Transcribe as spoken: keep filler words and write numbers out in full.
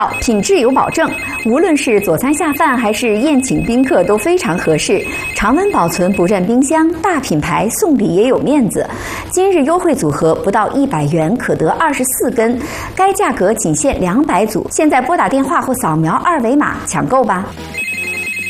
品质有保证，无论是佐餐下饭还是宴请宾客都非常合适。常温保存不占冰箱，大品牌送礼也有面子。今日优惠组合不到一百元可得二十四根，该价格仅限两百组。现在拨打电话或扫描二维码抢购吧。